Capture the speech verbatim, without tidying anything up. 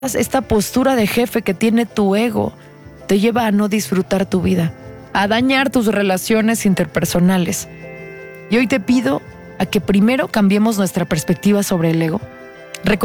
esta postura de jefe que tiene tu ego te lleva a no disfrutar tu vida, a dañar tus relaciones interpersonales. Y hoy te pido a que primero cambiemos nuestra perspectiva sobre el ego